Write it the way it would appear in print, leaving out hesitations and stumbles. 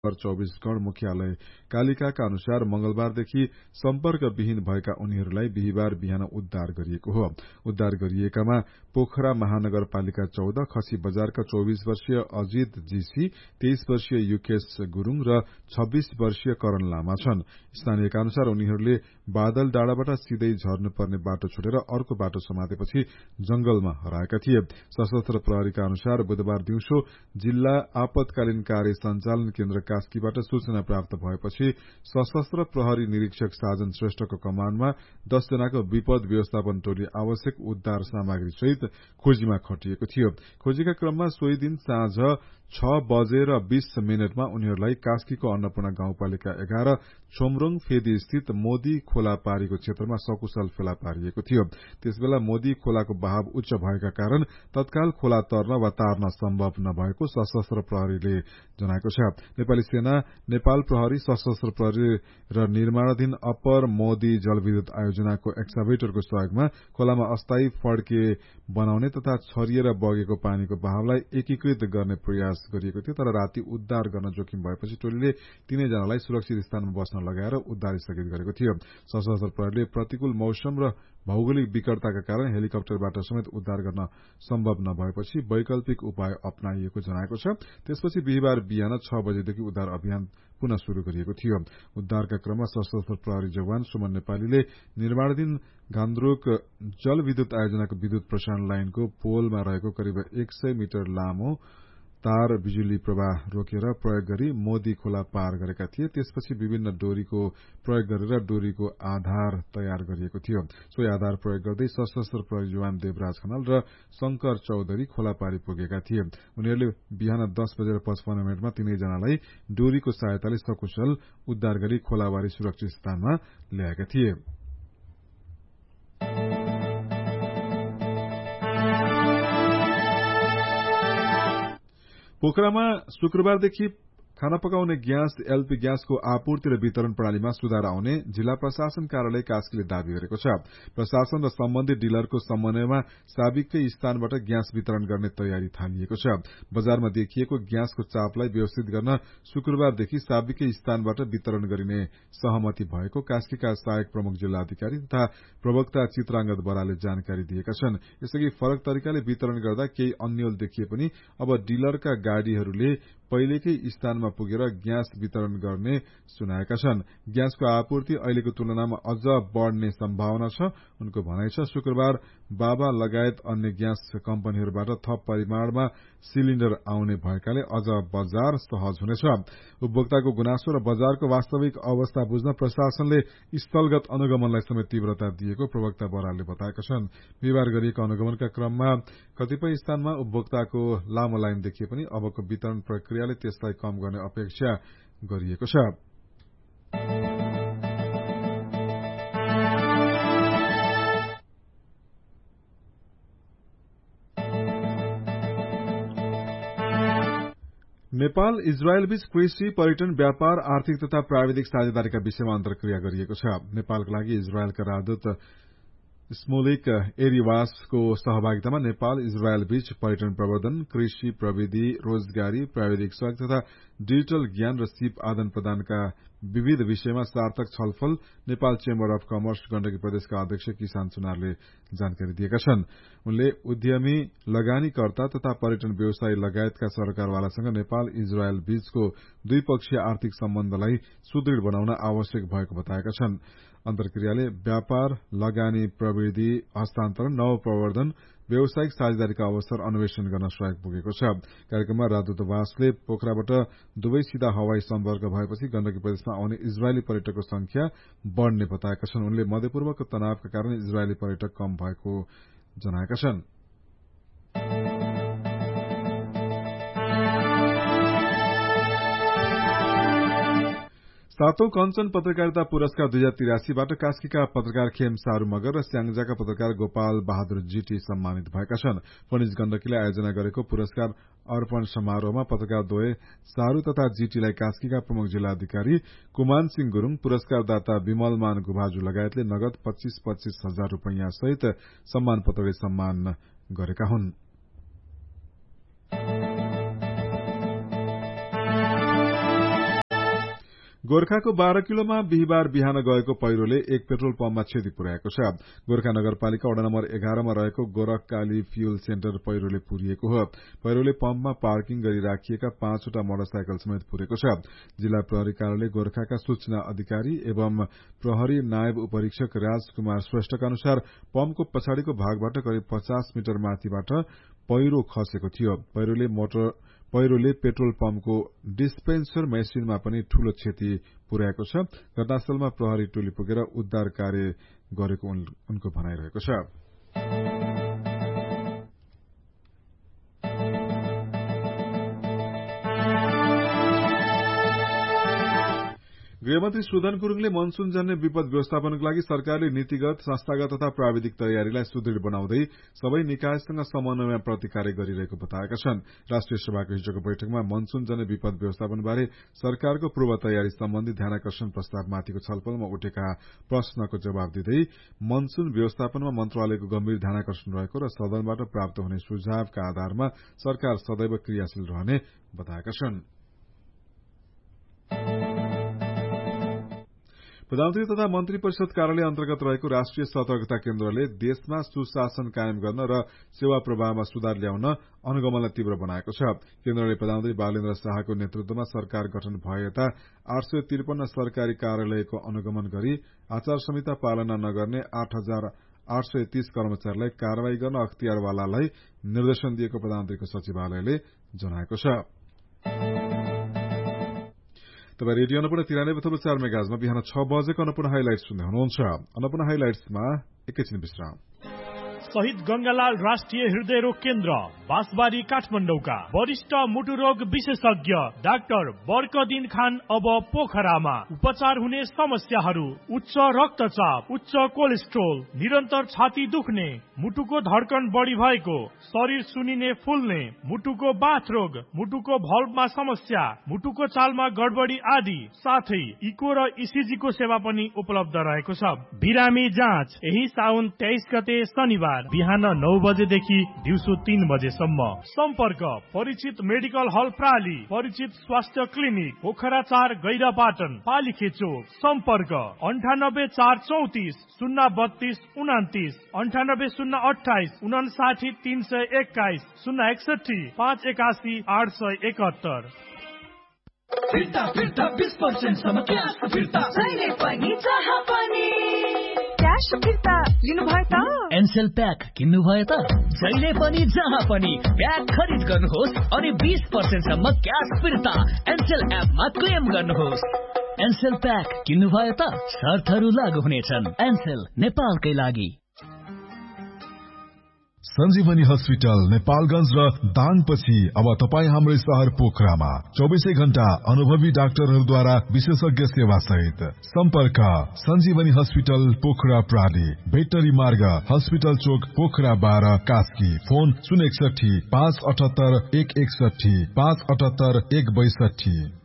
24 गण मुख्यालय कालिकाका अनुसार मंगलबारदेखि सम्पर्कविहीन भएका उनीहरूलाई बिहिबार बिहान उद्धार गरिएको हो। उद्धार गरिएकामा पोखरा महानगरपालिका 14 खसी बजारका 24 वर्षीय अजित जीसी, 23 वर्षीय युकेश गुरूङ र 26 वर्षीय करण लामा छन्। स्थानीयका अनुसार उनीहरूले बादल डाँडाबाट सिधै झर्नुपर्ने बाटो छोडेर अर्को बाटो समातेपछि जंगलमा हराएका थिए। सशस्त्र प्रहरीका अनुसार बुधबार दिउँसो जिल्ला आपतकालीन कार्य सञ्चालन केन्द्र कास्कीबाट सूचना प्राप्त भएपछि सशस्त्र प्रहरी निरीक्षक साजन श्रेष्ठको कमाण्डमा 10 जनाको विपद व्यवस्थापन टोली आवश्यक उद्धार सामग्री सहित खोजीमा खटिएको थियो। खोजीका क्रममा सोही दिन साँझ 6:20 उनीहरूलाई कास्कीको अन्नपूर्ण गाउँपालिका 11 छोमरोङ फेदी स्थित मोदी खोला पारीको क्षेत्रमा सकुशल फेला पारिएको थियो। त्यसबेला मोदी खोलाको बहाव उच्च भएका कारण तत्काल खोला तर्न वा तार्न सम्भव नभएको सशस्त्र प्रहरीले जनाएको छ। नेपाली सेना, नेपाल प्रहरी, सशस्त्र प्रहरी र निर्माणाधीन अप्पर मोदी जलविद्युत आयोजनाको एक्साभेटरको सहयोगमा खोलामा अस्थायी फड्के बनाउने तथा छरिएर बगेको पानीको बहावलाई एकीकृत गर्ने प्रयास गरिएको थियो। तर राति उद्धार गर्न जोखिम भएपछि टोलीले तीनैजनालाई सुरक्षित स्थानमा बस्न लगाएर उद्धार स्थगित गरेको थियो। सशस्त्र प्रहरीले प्रतिकूल मौसम र भौगोलिक विकटताका कारण हेलिकप्टरबाट समेत उद्धार गर्न सम्भव नभएपछि वैकल्पिक उपाय अपनाइएको जनाएको छ। त्यसपछि बिहिबार बिहान 6 बजेदेखि उद्धार अभियान पुनः शुरू गरिएको थियो। उद्धारका क्रममा सशस्त्र प्रहरी जवान सुमन नेपालीले निर्माणाधीन गान्द्रोक जलविद्युत आयोजनाको विद्युत प्रसारण लाइनको पोलमा रहेको करिब 100 मिटर लामो तार बिजुली प्रवाह रोकेर प्रयोग गरी मोदी खोला पार गरेका थिए। त्यसपछि विभिन्न डोरीको प्रयोग गरेर डोरीको आधार तयार गरिएको थियो। सोही आधार प्रयोग गर्दै सशस्त्र प्रहरी जवान देवराज खनाल र शंकर चौधरी खोला पारी पुगेका थिए। उनीहरूले बिहान 10:55 तीनैजनालाई डोरीको सहायताले सकुशल उद्धार गरी खोलाबारी सुरक्षित स्थानमा ल्याएका थिए। पोखरामा शुक्रबारदेखि खाना पकाउने ग्यास, एलपी ग्यासको आपूर्ति र वितरण प्रणालीमा सुधार आउने जिल्ला प्रशासन कार्यालय कास्कीले दावी गरेको छ। प्रशासन र सम्बन्धित डिलरको समन्वयमा साबिककै स्थानबाट ग्यास वितरण गर्ने तयारी थालिएको छ। बजारमा देखिएको ग्यासको चापलाई व्यवस्थित गर्न शुक्रबारदेखि साबिकै स्थानबाट वितरण गरिने सहमति भएको कास्कीका सहायक प्रमुख जिल्ला अधिकारी तथा प्रवक्ता चित्रांगद बरालले जानकारी दिएका छन्। यसअघि फरक तरिकाले वितरण गर्दा केही अन्यल देखिए पनि अब डिलरका गाड़ीहरूले पहिलेकै स्थानमा पुगेर ग्यास वितरण गर्ने सुनाएका छन्। ग्यासको आपूर्ति अहिलेको तुलनामा अझ बढ़ने सम्भावना छ। उनको भनाइ छ, शुक्रबार बाबा लगायत अन्य ग्यास कम्पनीहरूबाट थप परिमाणमा सिलिण्डर आउने भएकाले अझ बजार सहज हुनेछ। उपभोक्ताको गुनासो र बजारको वास्तविक अवस्था बुझ्न प्रशासनले स्थलगत अनुगमनलाई समेत तीव्रता दिएको प्रवक्ता बरालले बताएका छन्। बिहिबार गरिएको अनुगमनका क्रममा कतिपय स्थानमा उपभोक्ताको लामो लाइन देखिए पनि अबको वितरण प्रक्रियाले त्यसलाई कम गर्ने अपेक्षा गरिएको छ। नेपाल इजरायल बीच कृषि, पर्यटन, व्यापार, आर्थिक तथा प्राविधिक साझेदारीका विषयमा अन्तर्क्रिया गरिएको छ। नेपालका लागि इजरायलका राजदूत स्मोलिक एरिवासको सहभागितामा नेपाल इजरायल बीच पर्यटन प्रवर्धन, कृषि, प्रविधि, रोजगारी, प्राविधिक सहयोग तथा डिजिटल ज्ञान र सिप आदान प्रदानका विविध विषयमा सार्थक छलफल Nepal chamber of commerce Gandaki प्रदेशका अध्यक्ष किसान सुनारले जानकारी दिएका छन्। उनले उद्यमी, लगानीकर्ता तथा पर्यटन व्यवसायी लगायतका सरकारवालासँग नेपाल इजरायल बीचको द्विपक्षीय आर्थिक सम्बन्धलाई सुदृढ़ बनाउन आवश्यक भएको बताएका छन्। अन्तर्क्रियाले व्यापार, लगानी, प्रविधि हस्तान्तरण, नवप्रवर्धन, व्यावसायिक साझेदारीका अवसर अन्वेषण गर्न सहयोग पुगेको छ। कार्यक्रममा राजदूतावासले पोखराबाट दुवै सीधा हवाई सम्पर्क भएपछि गण्डकी प्रदेशमा आउने इजरायली पर्यटकको संख्या बढ़ने बताएका छन्। उनले मध्यपूर्वको तनावका कारण इजरायली पर्यटक कम भएको जनाएका छन्। सातौं कञ्चन पत्रकारिता पुरस्कार 2083बाट कास्कीका पत्रकार खेम सारू मगर र स्याङ्जाका पत्रकार गोपाल बहादुर जीटी सम्मानित भएका छन्। फनिज गण्डकीले आयोजना गरेको पुरस्कार अर्पण समारोहमा पत्रकार द्वय सारू तथा जीटीलाई कास्कीका प्रमुख जिल्ला अधिकारी कुमान सिंह गुरूङ, पुरस्कारदाता विमलमान गुभाजु लगायतले नगद 25,000 रुपैयाँ सहित सम्मान पत्रले सम्मान गरेका हुन्। गोर्खाको 12 किलोमा बिहिबार बिहान गएको पहिरोले एक पेट्रोल पम्पमा क्षति पुर्याएको छ। गोर्खा नगरपालिका वडा नम्बर 11 मा रहेको गोरखकाली फ्यूल सेन्टर पहिरोले पुरिएको हो। पहिरोले पम्पमा पार्किङ गरी राखिएका 5 वटा मोटरसाइकल समेत पुरेको छ। जिल्ला प्रहरी कार्यालय गोर्खाका सूचना अधिकारी एवं प्रहरी नायब उपरीक्षक राजकुमार श्रेष्ठका अनुसार पम्पको पछाडिको भागबाट करिब 50 मिटर माथिबाट पहिरो खसेको थियो। पहिरोले पेट्रोल पम्पको डिस्पेन्सर मेसिनमा पनि ठूलो क्षति पुर्याएको छ। घटनास्थलमा प्रहरी टोली पुगेर उद्धार कार्य गरेको उनको भनाइरहेको छ। गृहमन्त्री सुदन गुरूङले मनसूनजन्य विपद व्यवस्थापनको लागि सरकारले नीतिगत, संस्थागत तथा प्राविधिक तयारीलाई सुदृढ़ बनाउँदै सबै निकायसँग समन्वयमा प्रतिकार्य गरिरहेको बताएका छन्। राष्ट्रिय सभाको हिजोको बैठकमा मनसूनजन्य विपद व्यवस्थापनबारे सरकारको पूर्व तयारी सम्बन्धी ध्यानाकर्षण प्रस्तावमाथिको छलफलमा उठेका प्रश्नको जवाब दिँदै मनसून व्यवस्थापनमा मन्त्रालयको गम्भीर ध्यानाकर्षण रहेको र सदनबाट प्राप्त हुने सुझावका आधारमा सरकार सदैव क्रियाशील रहने बताएका छन्। प्रधानमन्त्री तथा मन्त्री परिषद कार्यालय अन्तर्गत रहेको राष्ट्रिय सतर्कता केन्द्रले देशमा सुशासन कायम गर्न र सेवा प्रवाहमा सुधार ल्याउन अनुगमनलाई तीव्र बनाएको छ। केन्द्रले प्रधानमन्त्री बालेन्द्र शाहको नेतृत्वमा सरकार गठन भए यता 853 सरकारी कार्यालयको अनुगमन गरी आचार संहिता पालना नगर्ने 8,830 कर्मचारीलाई कार्यवाही गर्न अख्तियारवालालाई निर्देशन दिएको प्रधानमन्त्रीको सचिवालयले जनाएको छ। तपाईँ रेडियो अन्नपूर्ण 93.4 मेगाहर्जमा बिहान 6 बजेको अन्नपूर्ण हाइलाइट्स सुन्दै हुनुहुन्छ। अन्नपूर्ण हाइलाइट्समा एकैछिन विश्राम। शहीद गंगालाल राष्ट्रिय हृदय रोग केन्द्र बाँसबारी काठमाडौँका वरिष्ठ मुटु रोग विशेषज्ञ डाक्टर बर्कदिन खान अब पोखरामा। उपचार हुने समस्याहरू उच्च रक्तचाप, उच्च कोलेस्ट्रोल, निरन्तर छाती दुख्ने, मुटुको धड्कन बढी भएको, शरीर सुनिने फुल्ने, मुटुको बाथ रोग, मुटुको भल्भमा समस्या, मुटुको चालमा गडबडी आदि साथै इको र इसिजी को सेवा पनि उपलब्ध रहेको छ। बिरामी जाँच यही साउन 23 गते शनिबार बिहान 9 बजेदेखि दिउँसो 3 बजेसम्म। सम्पर्क परिचित मेडिकल हल प्राली, परिचित स्वास्थ्य क्लिनिक पोखरा 4 गैरापाटन पालीखेचोक। सम्पर्क 98 434 032 29, 98 028 59 321, 061 581 871। फिर्ता 20% सम्म क्याश फिर्ता जहिले पनि जहाँ पनि क्याश फिर्ता लिनु भयो त। एनसेल प्याक किन्नु भयो त जहिले पनि जहाँ पनि प्याक खरिद गर्नुहोस् अनि 20% सम्म क्याश फिर्ता एनसेल एपमा क्लेम गर्नुहोस्। एनसेल प्याक किन्नु भयो त शर्तहरू लागू हुनेछन्। एनसेल नेपालकै लागि। सञ्जीवनी हस्पिटल नेपालगञ्ज र दाङपछि अब तपाईँ हाम्रै शहर पोखरामा 24 घण्टा अनुभवी डाक्टरहरूद्वारा विशेषज्ञ सेवा सहित। सम्पर्क सञ्जीवनी हस्पिटल पोखरा प्राली, भेटनरी मार्ग, हस्पिटल चोक पोखरा 12 कास्की। फोन 061 578 161 578 162।